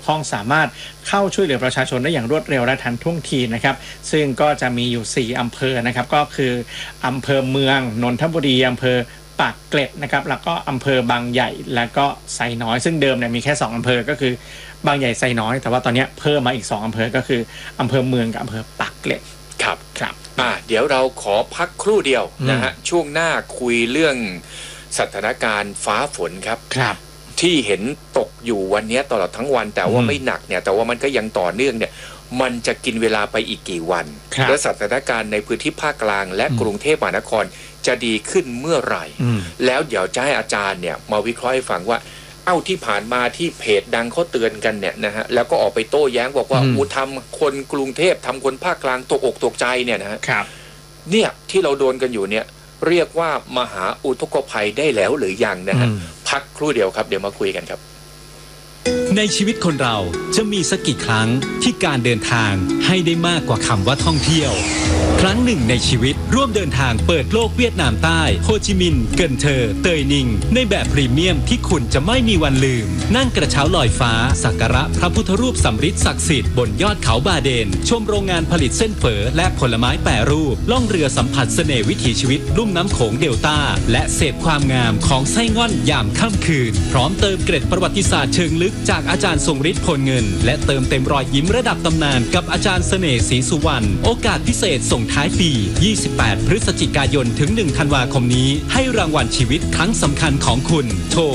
ข้องสามารถเข้าช่วยเหลือประชาชนได้อย่างรวดเร็วและทันท่วงทีนะครับซึ่งก็จะมีอยู่4อำเภอนะครับก็คืออำเภอเมืองนนทบุรีอำเภอปากเกร็ดนะครับแล้วก็อำเภอบางใหญ่แล้วก็ไซน้อยซึ่งเดิมเนี่ยมีแค่2อำเภอก็คือบางใหญ่ไซน้อยแต่ว่าตอนนี้เพิ่มมาอีก2อำเภอก็คืออำเภอเมืองกับอำเภอปากเกร็ดครับเดี๋ยวเราขอพักครู่เดียวนะฮะช่วงหน้าคุยเรื่องสถานการณ์ฟ้าฝนครับที่เห็นตกอยู่วันนี้ตลอดทั้งวันแต่ว่าไม่หนักเนี่ยแต่ว่ามันก็ยังต่อเนื่องเนี่ยมันจะกินเวลาไปอีกกี่วันและสถานการณ์ในพื้นที่ภาคกลางและกรุงเทพมหานครจะดีขึ้นเมื่อไหร่แล้วเดี๋ยวจะให้อาจารย์เนี่ยมาวิเคราะห์ให้ฟังว่าที่ผ่านมาที่เพจดังเขาเตือนกันเนี่ยนะฮะแล้วก็ออกไปโต้แย้งบอกว่าทำคนกรุงเทพทำคนภาคกลางตกอกตกใจเนี่ยนะฮะเนี่ยที่เราโดนกันอยู่เนี่ยเรียกว่ามหาอุทกภัยได้แล้วหรือยังนะฮะพักครู่เดียวครับเดี๋ยวมาคุยกันครับในชีวิตคนเราจะมีสักกี่ครั้งที่การเดินทางให้ได้มากกว่าคำว่าท่องเที่ยวครั้งหนึ่งในชีวิตร่วมเดินทางเปิดโลกเวียดนามใต้โฮจิมินห์เกินเทอเตยนิงในแบบพรีเมียมที่คุณจะไม่มีวันลืมนั่งกระเช้าลอยฟ้าสักการะพระพุทธรูปสำริดศักดิ์สิทธิ์บนยอดเขาบาเดนชมโรงงานผลิตเส้นเฝอและผลไม้แปรรูปล่องเรือสัมผัสเสน่ห์วิถีชีวิตลุ่มน้ำโขงเดลต้าและเสพความงามของไส้ง่อนยามค่ำคืนพร้อมเติมเกร็ดประวัติศาสตร์เชิงลึกจากอาจารย์ทรงฤทธิ์พลเงินและเติมเต็มรอยยิ้มระดับตำนานกับอาจารย์เสน่ห์ศรีสุวรรณโอกาสพิเศษส่งท้ายปี28พฤศจิกายนถึง1ธันวาคมนี้ให้รางวัลชีวิตครั้งสำคัญของคุณโทร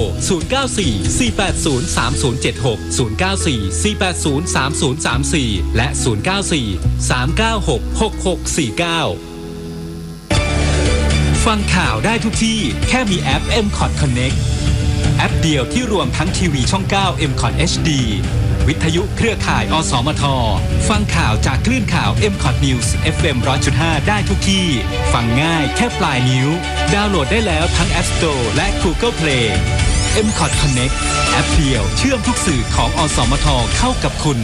0944803076 0944803034และ0943966649ฟังข่าวได้ทุกที่แค่มีแอป MCOT Connect แอปเดียวที่รวมทั้งทีวีช่อง9 MCOT HD วิทยุเครือข่ายอสมทฟังข่าวจากคลื่นข่าว MCOT News FM 100.5 ได้ทุกที่ฟังง่ายแค่ปลายนิ้วดาวน์โหลดได้แล้วทั้ง App Store และ Google Play MCOT Connect แอปเดียวเชื่อมทุกสื่อของอสมทเข้ากับคุณ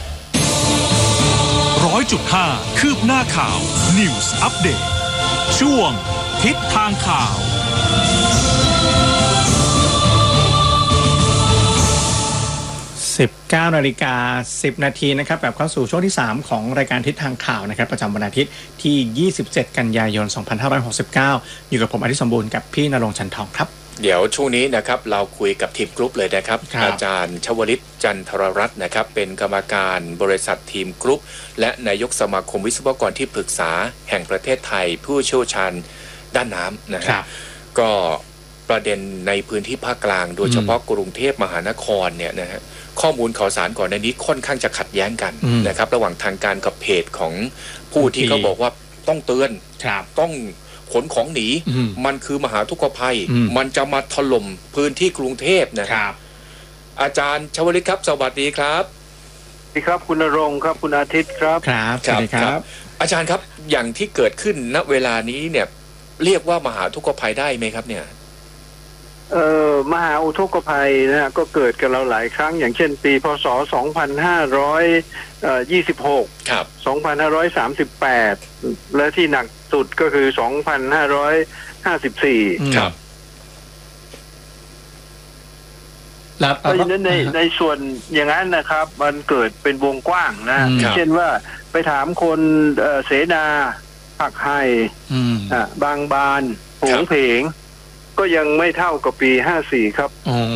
100.5 คืบหน้าข่าว News Update ช่วงทิศทางข่าว 19:10 นาทีนะครับแบบเข้าสู่ช่วงที่3ของรายการทิศทางข่าวนะครับประจำวันอาทิตย์ที่27กันยายน2569อยู่กับผมอธิสมบูรณ์กับพี่ณรงค์ ชันทองครับเดี๋ยวช่วงนี้นะครับเราคุยกับทีมกรุ๊ปเลยนะครับอาจารย์ชวลิตจันทรรัตน์นะครับเป็นกรรมการบริษัททีมกรุ๊ปและนายกสมาคมวิศวกรที่ปรึกษาแห่งประเทศไทยผู้เชี่ยวชาญด้านน้ำนะครับก็ประเด็นในพื้นที่ภาคกลางโดยเฉพาะกรุงเทพมหานครเนี่ยนะฮะข้อมูลข่าวสารก่อนในนี้ค่อนข้างจะขัดแย้งกันนะครับระหว่างทางการกับเพจของผู้ที่เขาบอกว่าต้องเตือนต้องขนของหนีมันคือมหาทุกขภัยมันจะมาถล่มพื้นที่กรุงเทพนะครับอาจารย์ชวลิตครับสวัสดีครับสวัสดีครับคุณณรงค์ครับคุณอาทิตย์ครับครับสวัสดีครับอาจารย์ครับอย่างที่เกิดขึ้นณเวลานี้เนี่ยเรียกว่ามหาทุกขภัยได้ไหมครับเนี่ยมหาอุทกภัยนะฮะก็เกิดกับเราหลายครั้งอย่างเช่นปีพศ2526 ครับ 2538และที่หนักสุดก็คือ2554 ครับเพราะฉะนั้นในส่วนอย่างนั้นนะครับมันเกิดเป็นวงกว้างนะเช่นว่าไปถามคนเสนาผักไห่บางบานโผงเพงก็ยังไม่เท่ากับปี54ครับ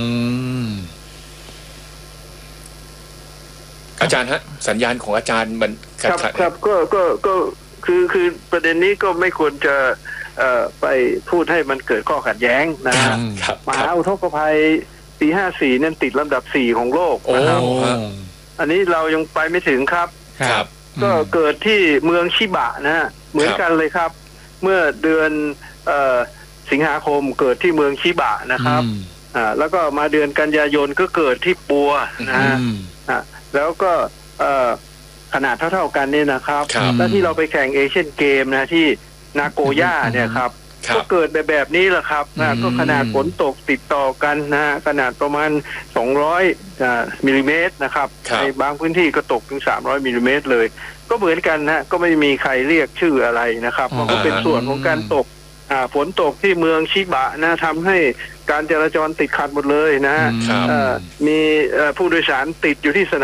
อาจารย์ฮะสัญญาณของอาจารย์มันครับก็คือประเด็นนี้ก็ไม่ควรจะไปพูดให้มันเกิดข้อขัดแย้งนะครับมหาอุทกภัยปี54นั่นติดลำดับ4ของโลกนะครับอันนี้เรายังไปไม่ถึงครับก็เกิดที่เมืองชิบะนะฮะเหมือนกันเลยครับเมื่อเดือนสิงหาคมเกิดที่เมืองชิบะนะครับแล้วก็มาเดือนกันยายนก็เกิดที่ปัวนะฮะแล้วก็ขนาดเท่าๆกันนี่นะครับแล้วที่เราไปแข่งเอเชียนเกมนะที่นาโกย่าเนี่ยครับก็เกิดแบบนี้แหละครับก็ขนาดฝนตกติดต่อกันนะขนาดประมาณ200มิลลิเมตรนะครับในบางพื้นที่ก็ตกถึง300มิลลิเมตรเลยก็เหมือนกันนะก็ไม่มีใครเรียกชื่ออะไรนะครับมันก็เป็นส่วนของการตกฝนตกที่เมืองชิบะนะทำให้การจราจรติดขัดหมดเลยนะมีผู้โดยสารติดอยู่ที่สนาม